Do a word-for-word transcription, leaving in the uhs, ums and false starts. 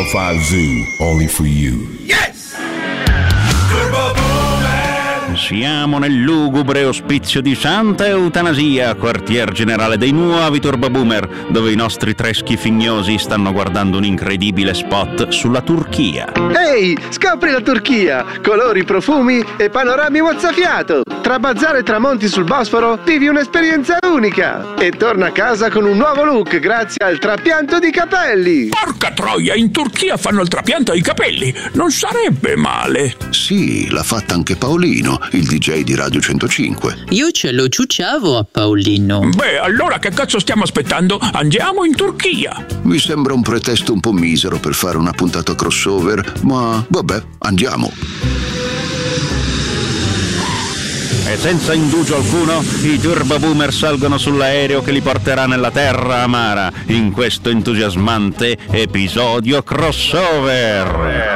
five Zoo, only for you. Yes! Turbo Boomer! Siamo nel lugubre ospizio di Santa Eutanasia, quartier generale dei nuovi Turbo Boomer, dove i nostri tre schifignosi stanno guardando un incredibile spot sulla Turchia. Ehi, scopri la Turchia! Colori, profumi e panorami mozzafiato! Tra bazar e tramonti sul Bosforo vivi un'esperienza unica! E torna a casa con un nuovo look grazie al trapianto di capelli! Porca troia, in Turchia fanno il trapianto ai capelli! Non sarebbe male! Sì, l'ha fatta anche Paolino, il D J di Radio centocinque. Io ce lo ciucciavo a Paolino. Beh, allora che cazzo stiamo aspettando? Andiamo in Turchia! Mi sembra un pretesto un po' misero per fare una puntata crossover, ma vabbè, andiamo. E senza indugio alcuno, i Turbo Boomer salgono sull'aereo che li porterà nella terra amara in questo entusiasmante episodio crossover.